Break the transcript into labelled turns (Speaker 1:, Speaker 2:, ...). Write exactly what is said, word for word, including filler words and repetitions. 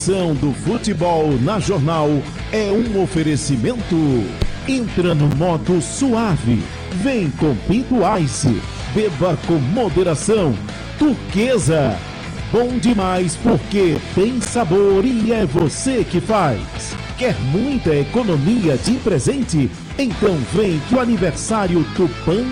Speaker 1: A do futebol na Jornal é um oferecimento. Entra no modo suave. Vem com Pinto Ice. Beba com moderação. Turquesa. Bom demais porque tem sabor e é você que faz. Quer muita economia de presente? Então vem que o aniversário Tupã